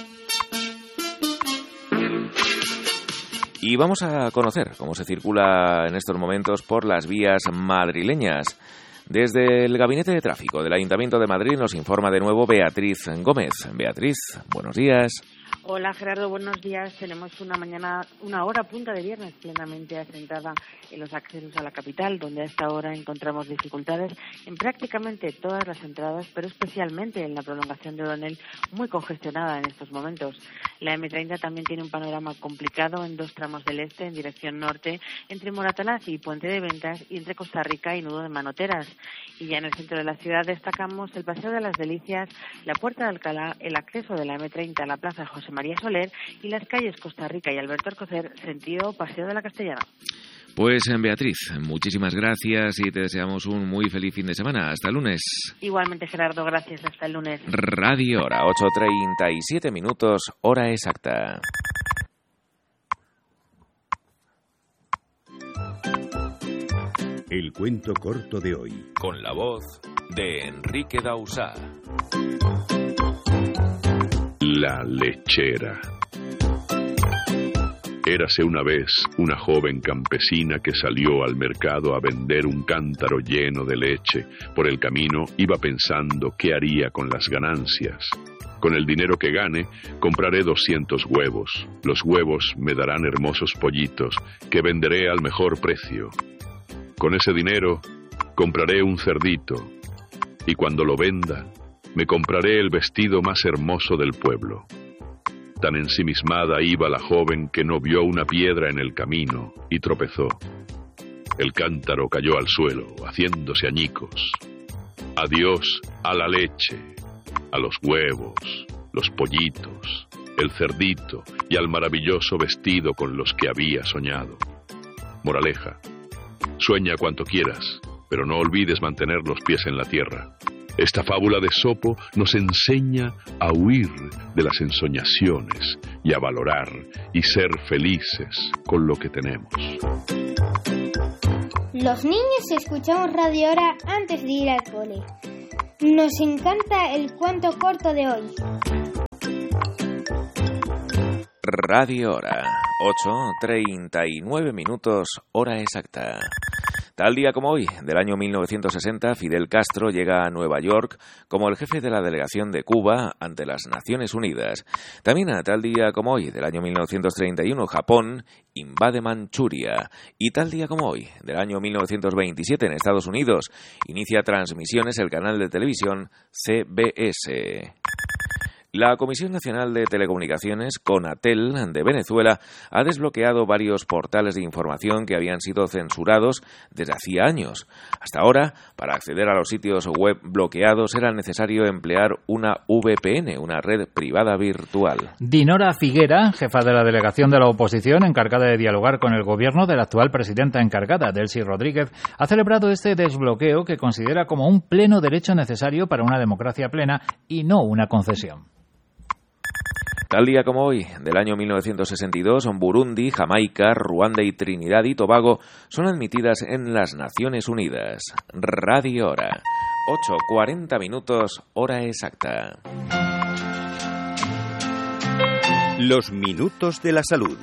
Y vamos a conocer cómo se circula en estos momentos por las vías madrileñas. Desde el Gabinete de Tráfico del Ayuntamiento de Madrid nos informa de nuevo Beatriz Gómez. Beatriz, buenos días. Hola Gerardo, buenos días. Tenemos una hora punta de viernes plenamente asentada en los accesos a la capital, donde a esta hora encontramos dificultades en prácticamente todas las entradas, pero especialmente en la prolongación de O'Donnell, muy congestionada en estos momentos. La M30 también tiene un panorama complicado en dos tramos del este, en dirección norte, entre Moratalaz y Puente de Ventas, y entre Costa Rica y Nudo de Manoteras. Y ya en el centro de la ciudad destacamos el Paseo de las Delicias, la Puerta de Alcalá, el acceso de la M30 a la Plaza José María Soler y las calles Costa Rica y Alberto Alcocer, sentido Paseo de la Castellana. Pues Beatriz, muchísimas gracias y te deseamos un muy feliz fin de semana. Hasta el lunes. Igualmente Gerardo, gracias. Hasta el lunes. Radio Hora, 8:37 minutos, hora exacta. El cuento corto de hoy. Con la voz de Enrique Dausá. La lechera. Érase una vez una joven campesina que salió al mercado a vender un cántaro lleno de leche. Por el camino iba pensando qué haría con las ganancias. Con el dinero que gane, compraré 200 huevos. Los huevos me darán hermosos pollitos que venderé al mejor precio. Con ese dinero, compraré un cerdito. Y cuando lo venda, me compraré el vestido más hermoso del pueblo. Tan ensimismada iba la joven que no vio una piedra en el camino y tropezó. El cántaro cayó al suelo, haciéndose añicos. Adiós a la leche, a los huevos, los pollitos, el cerdito y al maravilloso vestido con los que había soñado. Moraleja: sueña cuanto quieras, pero no olvides mantener los pies en la tierra. Esta fábula de Esopo nos enseña a huir de las ensoñaciones y a valorar y ser felices con lo que tenemos. Los niños escuchamos Radio Hora antes de ir al cole. Nos encanta el cuento corto de hoy. Radio Hora, 8:39 minutos, hora exacta. Tal día como hoy, del año 1960, Fidel Castro llega a Nueva York como el jefe de la delegación de Cuba ante las Naciones Unidas. También a tal día como hoy, del año 1931, Japón invade Manchuria. Y tal día como hoy, del año 1927, en Estados Unidos, inicia transmisiones el canal de televisión CBS. La Comisión Nacional de Telecomunicaciones, CONATEL, de Venezuela, ha desbloqueado varios portales de información que habían sido censurados desde hacía años. Hasta ahora, para acceder a los sitios web bloqueados era necesario emplear una VPN, una red privada virtual. Dinora Figuera, jefa de la delegación de la oposición encargada de dialogar con el gobierno de la actual presidenta encargada, Delcy Rodríguez, ha celebrado este desbloqueo que considera como un pleno derecho necesario para una democracia plena y no una concesión. Tal día como hoy, del año 1962, Burundi, Jamaica, Ruanda y Trinidad y Tobago son admitidas en las Naciones Unidas. Radio Hora, 8:40 minutos, hora exacta. Los minutos de la salud.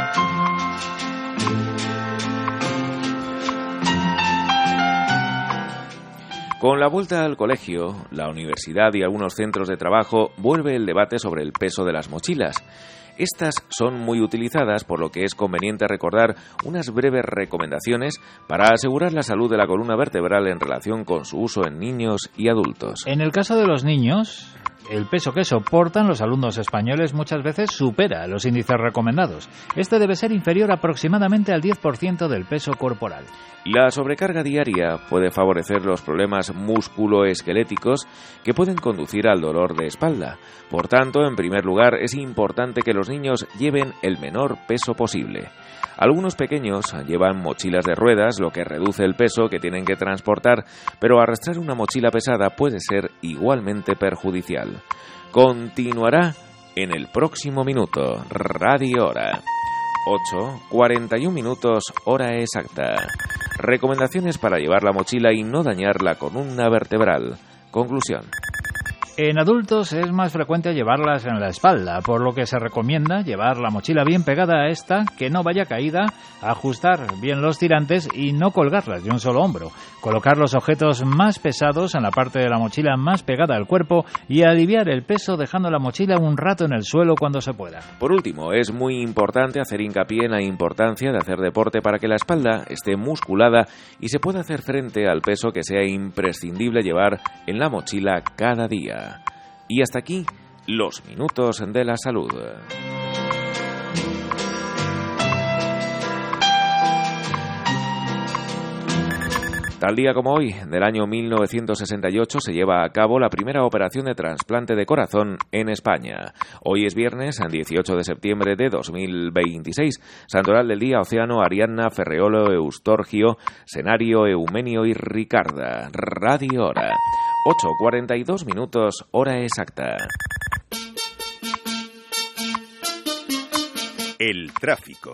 Con la vuelta al colegio, la universidad y algunos centros de trabajo vuelve el debate sobre el peso de las mochilas. Estas son muy utilizadas, por lo que es conveniente recordar unas breves recomendaciones para asegurar la salud de la columna vertebral en relación con su uso en niños y adultos. En el caso de los niños, el peso que soportan los alumnos españoles muchas veces supera los índices recomendados. Este debe ser inferior aproximadamente al 10% del peso corporal. La sobrecarga diaria puede favorecer los problemas musculoesqueléticos que pueden conducir al dolor de espalda. Por tanto, en primer lugar, es importante que los niños lleven el menor peso posible. Algunos pequeños llevan mochilas de ruedas, lo que reduce el peso que tienen que transportar, pero arrastrar una mochila pesada puede ser igualmente perjudicial. Continuará en el próximo minuto. Radio Hora, 8:41 minutos, hora exacta. Recomendaciones para llevar la mochila y no dañar la columna vertebral. Conclusión. En adultos es más frecuente llevarlas en la espalda, por lo que se recomienda llevar la mochila bien pegada a esta, que no vaya caída, ajustar bien los tirantes y no colgarlas de un solo hombro, colocar los objetos más pesados en la parte de la mochila más pegada al cuerpo y aliviar el peso dejando la mochila un rato en el suelo cuando se pueda. Por último, es muy importante hacer hincapié en la importancia de hacer deporte para que la espalda esté musculada y se pueda hacer frente al peso que sea imprescindible llevar en la mochila cada día. Y hasta aquí, los minutos de la salud. Tal día como hoy, del año 1968, se lleva a cabo la primera operación de trasplante de corazón en España. Hoy es viernes, 18 de septiembre de 2026. Santoral del día: Océano, Ariadna, Ferreolo, Eustorgio, Senario, Eumenio y Ricarda. Radio Hora, 8:42 minutos, hora exacta. El tráfico.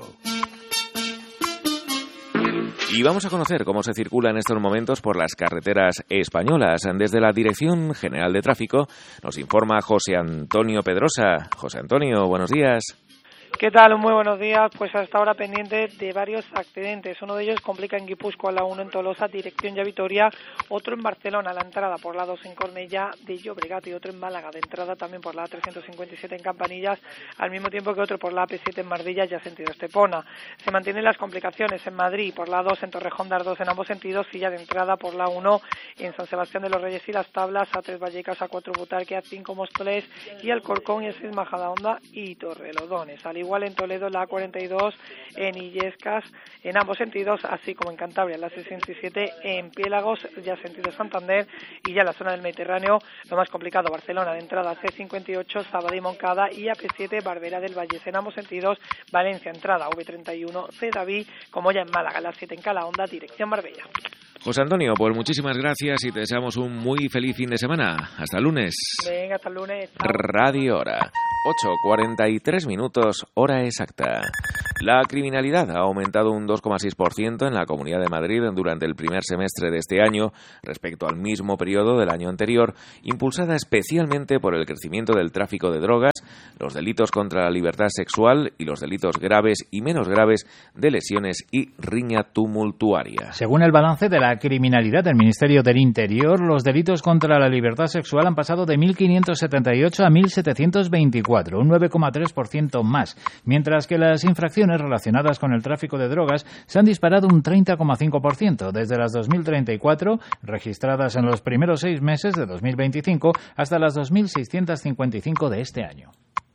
Y vamos a conocer cómo se circula en estos momentos por las carreteras españolas. Desde la Dirección General de Tráfico nos informa José Antonio Pedrosa. José Antonio, buenos días. ¿Qué tal? Muy buenos días. Pues hasta ahora pendiente de varios accidentes. Uno de ellos complica en Guipúzcoa, la 1 en Tolosa, dirección ya Vitoria. Otro en Barcelona, la entrada por la 2 en Cornellá de Llobregat, y otro en Málaga, de entrada también por la 357 en Campanillas, al mismo tiempo que otro por la AP7 en Marbella, ya sentido Estepona. Se mantienen las complicaciones en Madrid, por la 2 en Torrejón de Ardoz en ambos sentidos, y ya de entrada por la 1 en San Sebastián de los Reyes y Las Tablas, A3 Vallecas, A4 Butarque, A5 Móstoles y Alcorcón, y A6 Majadahonda y Torrelodones. Al igual en Toledo, la A42 en Illescas en ambos sentidos, así como en Cantabria, la 67 en Piélagos, ya sentido Santander, y ya en la zona del Mediterráneo, lo más complicado, Barcelona de entrada, C58 Sabadell Moncada y AP7 Barbera del Valle en ambos sentidos, Valencia entrada, V31 Cdaví, como ya en Málaga, la 7 en Calahonda, dirección Marbella. José Antonio, pues muchísimas gracias y te deseamos un muy feliz fin de semana. Hasta el lunes. Venga, hasta el lunes. Chao. Radio Hora. 8:43 minutos, hora exacta. La criminalidad ha aumentado un 2,6% en la Comunidad de Madrid durante el primer semestre de este año respecto al mismo periodo del año anterior, impulsada especialmente por el crecimiento del tráfico de drogas, los delitos contra la libertad sexual y los delitos graves y menos graves de lesiones y riña tumultuaria. Según el balance de la criminalidad del Ministerio del Interior, los delitos contra la libertad sexual han pasado de 1.578 a 1.724, un 9,3% más, mientras que las infracciones relacionadas con el tráfico de drogas se han disparado un 30,5% desde las 2.034 registradas en los primeros 6 meses de 2025 hasta las 2.655 de este año.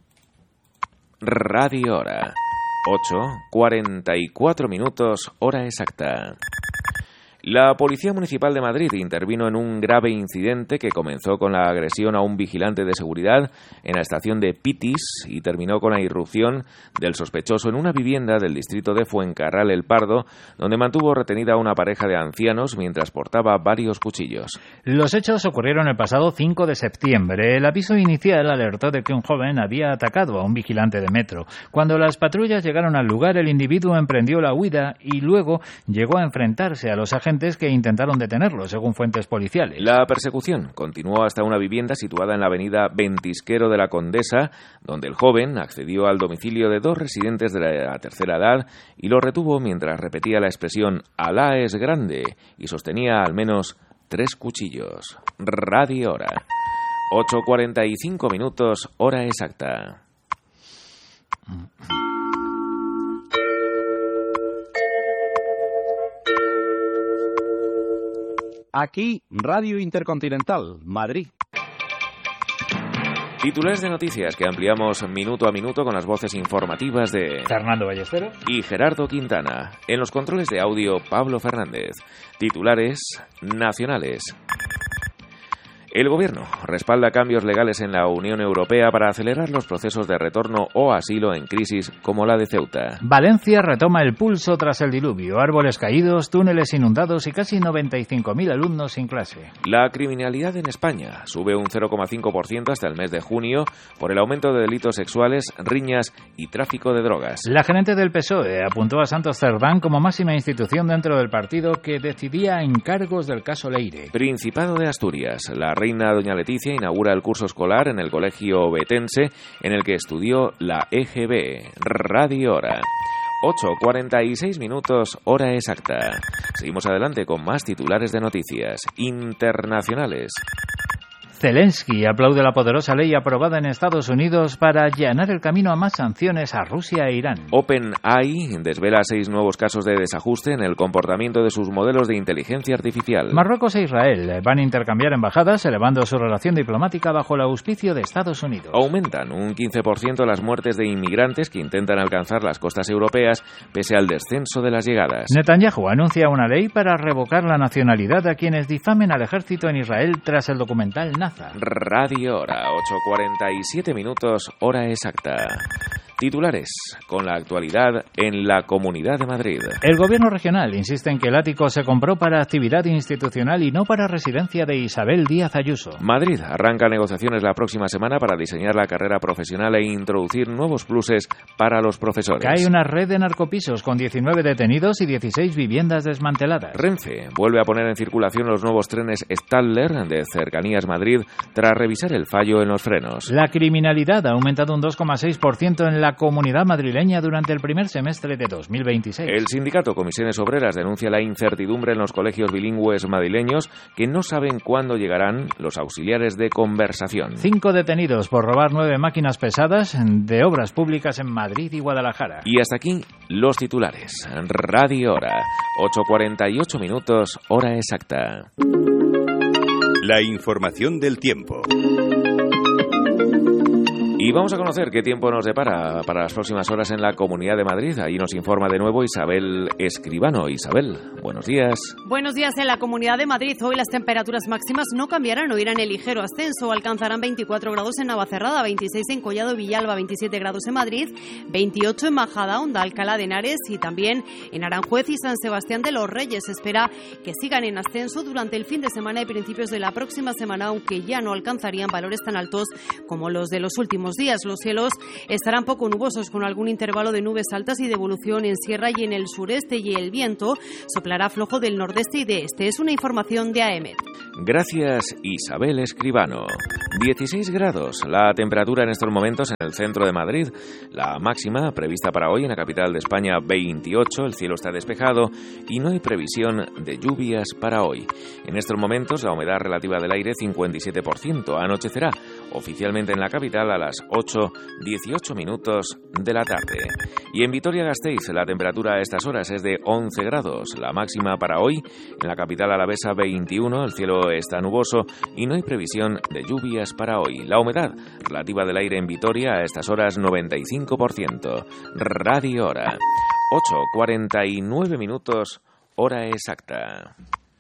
Radio Hora. 8:44 minutos, hora exacta. La Policía Municipal de Madrid intervino en un grave incidente que comenzó con la agresión a un vigilante de seguridad en la estación de Pitis y terminó con la irrupción del sospechoso en una vivienda del distrito de Fuencarral El Pardo, donde mantuvo retenida a una pareja de ancianos mientras portaba varios cuchillos. Los hechos ocurrieron el pasado 5 de septiembre. El aviso inicial alertó de que un joven había atacado a un vigilante de metro. Cuando las patrullas llegaron al lugar, el individuo emprendió la huida y luego llegó a enfrentarse a los agentes que intentaron detenerlo, según fuentes policiales. La persecución continuó hasta una vivienda situada en la avenida Ventisquero de la Condesa, donde el joven accedió al domicilio de 2 residentes de la tercera edad y lo retuvo mientras repetía la expresión «Alá es grande» y sostenía al menos 3 cuchillos. Radio Hora. 8:45 minutos, hora exacta. Aquí, Radio Intercontinental, Madrid. Titulares de noticias que ampliamos minuto a minuto con las voces informativas de Fernando Ballesteros y Gerardo Quintana. En los controles de audio, Pablo Fernández. Titulares nacionales. El Gobierno respalda cambios legales en la Unión Europea para acelerar los procesos de retorno o asilo en crisis como la de Ceuta. Valencia retoma el pulso tras el diluvio, árboles caídos, túneles inundados y casi 95.000 alumnos sin clase. La criminalidad en España sube un 0,5% hasta el mes de junio por el aumento de delitos sexuales, riñas y tráfico de drogas. La gerente del PSOE apuntó a Santos Cerdán como máxima institución dentro del partido que decidía encargos del caso Leire. Principado de Asturias. La reina doña Leticia inaugura el curso escolar en el colegio betense en el que estudió la EGB. Radio Hora. 8:46 minutos, hora exacta. Seguimos adelante con más titulares de noticias internacionales. Zelensky aplaude la poderosa ley aprobada en Estados Unidos para allanar el camino a más sanciones a Rusia e Irán. OpenAI desvela 6 nuevos casos de desajuste en el comportamiento de sus modelos de inteligencia artificial. Marruecos e Israel van a intercambiar embajadas, elevando su relación diplomática bajo el auspicio de Estados Unidos. Aumentan un 15% las muertes de inmigrantes que intentan alcanzar las costas europeas pese al descenso de las llegadas. Netanyahu anuncia una ley para revocar la nacionalidad a quienes difamen al ejército en Israel tras el documental Radio Hora, 8:47 minutos, hora exacta. Titulares con la actualidad en la Comunidad de Madrid. El Gobierno regional insiste en que el ático se compró para actividad institucional y no para residencia de Isabel Díaz Ayuso. Madrid arranca negociaciones la próxima semana para diseñar la carrera profesional e introducir nuevos pluses para los profesores. Cae una red de narcopisos con 19 detenidos y 16 viviendas desmanteladas. Renfe vuelve a poner en circulación los nuevos trenes Stadler de Cercanías Madrid tras revisar el fallo en los frenos. La criminalidad ha aumentado un 2,6% en la la Comunidad madrileña durante el primer semestre de 2026. El sindicato Comisiones Obreras denuncia la incertidumbre en los colegios bilingües madrileños que no saben cuándo llegarán los auxiliares de conversación. 5 detenidos por robar 9 máquinas pesadas de obras públicas en Madrid y Guadalajara. Y hasta aquí los titulares. Radio Hora, 8:48 minutos, hora exacta. La información del tiempo. Y vamos a conocer qué tiempo nos depara para las próximas horas en la Comunidad de Madrid. Ahí nos informa de nuevo Isabel Escribano. Isabel, buenos días. Buenos días. En la Comunidad de Madrid hoy las temperaturas máximas no cambiarán o irán en ligero ascenso. Alcanzarán 24 grados en Navacerrada, 26 en Collado Villalba, 27 grados en Madrid, 28 en Majadahonda, Alcalá de Henares y también en Aranjuez y San Sebastián de los Reyes. Se espera que sigan en ascenso durante el fin de semana y principios de la próxima semana, aunque ya no alcanzarían valores tan altos como los de los últimos días. Los cielos estarán poco nubosos con algún intervalo de nubes altas y de evolución en sierra y en el sureste, y el viento soplará flojo del nordeste y de este. Es una información de AEMET. Gracias, Isabel Escribano. 16 grados la temperatura en estos momentos en el centro de Madrid. La máxima prevista para hoy en la capital de España 28. El cielo está despejado y no hay previsión de lluvias para hoy. En estos momentos la humedad relativa del aire 57%. Anochecerá oficialmente en la capital a las 8:18 minutos de la tarde. Y en Vitoria-Gasteiz la temperatura a estas horas es de 11 grados. La máxima para hoy en la capital alavesa 21. El cielo está nuboso y no hay previsión de lluvias para hoy. La humedad relativa del aire en Vitoria a estas horas 95%. Radio Hora, 8:49 minutos, hora exacta.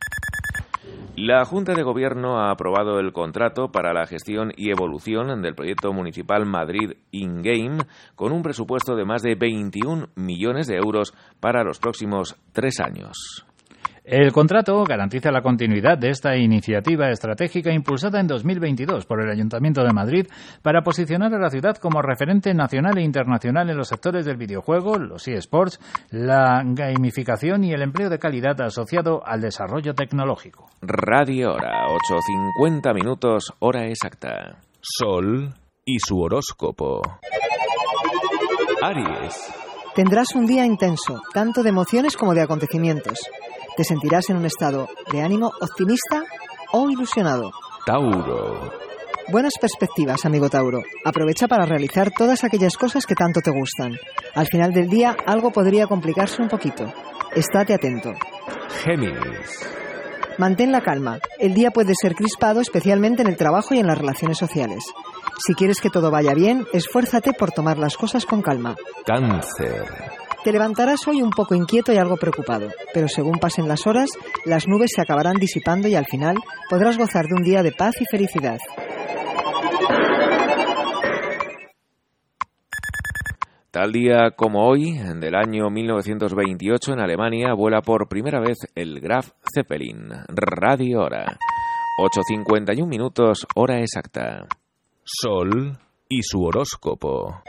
La Junta de Gobierno ha aprobado el contrato para la gestión y evolución del proyecto municipal Madrid In-Game con un presupuesto de más de 21 millones de euros para los próximos 3 años. El contrato garantiza la continuidad de esta iniciativa estratégica impulsada en 2022 por el Ayuntamiento de Madrid para posicionar a la ciudad como referente nacional e internacional en los sectores del videojuego, los eSports, la gamificación y el empleo de calidad asociado al desarrollo tecnológico. Radio Hora, 8:50 minutos, hora exacta. Sol y su horóscopo. Aries. Tendrás un día intenso, tanto de emociones como de acontecimientos. Te sentirás en un estado de ánimo optimista o ilusionado. Tauro. Buenas perspectivas, amigo Tauro. Aprovecha para realizar todas aquellas cosas que tanto te gustan. Al final del día, algo podría complicarse un poquito. Estate atento. Géminis. Mantén la calma. El día puede ser crispado, especialmente en el trabajo y en las relaciones sociales. Si quieres que todo vaya bien, esfuérzate por tomar las cosas con calma. Cáncer. Te levantarás hoy un poco inquieto y algo preocupado, pero según pasen las horas, las nubes se acabarán disipando y al final podrás gozar de un día de paz y felicidad. Tal día como hoy, del año 1928, en Alemania, vuela por primera vez el Graf Zeppelin. Radio Hora, 8:51 minutos, hora exacta. Sol y su horóscopo.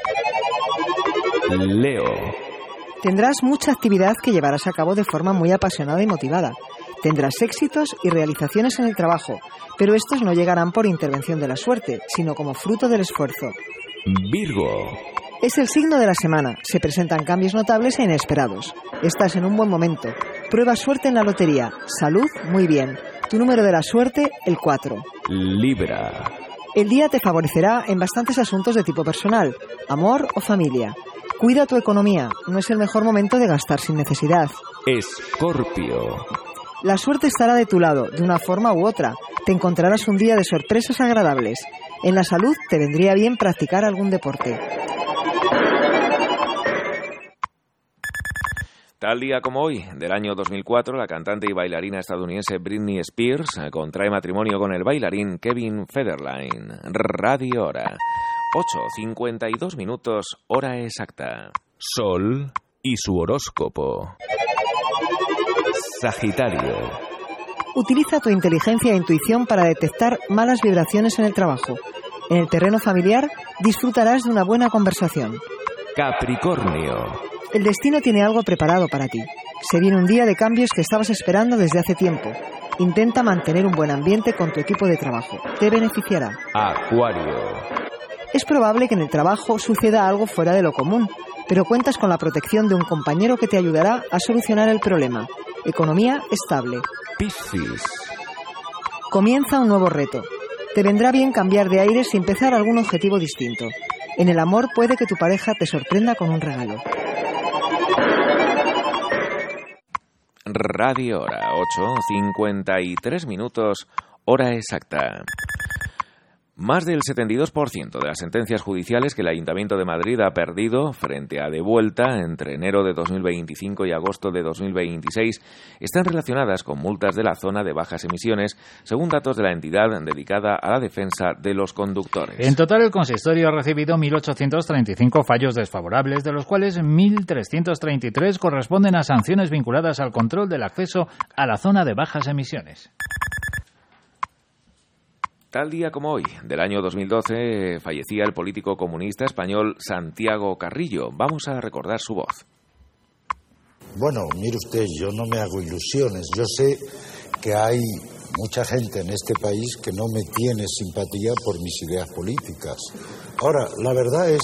Leo. Tendrás mucha actividad que llevarás a cabo de forma muy apasionada y motivada. Tendrás éxitos y realizaciones en el trabajo, pero estos no llegarán por intervención de la suerte, sino como fruto del esfuerzo. Virgo. Es el signo de la semana. Se presentan cambios notables e inesperados. Estás en un buen momento. Prueba suerte en la lotería. Salud, muy bien. Tu número de la suerte, el 4. Libra. El día te favorecerá en bastantes asuntos de tipo personal, amor o familia. Cuida tu economía. No es el mejor momento de gastar sin necesidad. Escorpio. La suerte estará de tu lado, de una forma u otra. Te encontrarás un día de sorpresas agradables. En la salud te vendría bien practicar algún deporte. Tal día como hoy, del año 2004, la cantante y bailarina estadounidense Britney Spears contrae matrimonio con el bailarín Kevin Federline. Radio Hora, 8:52 minutos, hora exacta. Sol y su horóscopo. Sagitario. Utiliza tu inteligencia e intuición para detectar malas vibraciones en el trabajo. En el terreno familiar disfrutarás de una buena conversación. Capricornio. El destino tiene algo preparado para ti. Se viene un día de cambios que estabas esperando desde hace tiempo. Intenta mantener un buen ambiente con tu equipo de trabajo. Te beneficiará. Acuario. Es probable que en el trabajo suceda algo fuera de lo común, pero cuentas con la protección de un compañero que te ayudará a solucionar el problema. Economía estable. Piscis. Comienza un nuevo reto. Te vendrá bien cambiar de aires y empezar algún objetivo distinto. En el amor puede que tu pareja te sorprenda con un regalo. Radio Hora, 8:53 minutos, hora exacta. Más del 72% de las sentencias judiciales que el Ayuntamiento de Madrid ha perdido frente a devuelta entre enero de 2025 y agosto de 2026 están relacionadas con multas de la zona de bajas emisiones, según datos de la entidad dedicada a la defensa de los conductores. En total, el consistorio ha recibido 1.835 fallos desfavorables, de los cuales 1.333 corresponden a sanciones vinculadas al control del acceso a la zona de bajas emisiones. Tal día como hoy, del año 2012, fallecía el político comunista español Santiago Carrillo. Vamos a recordar su voz. Bueno, mire usted, yo no me hago ilusiones. Yo sé que hay mucha gente en este país que no me tiene simpatía por mis ideas políticas. Ahora, la verdad es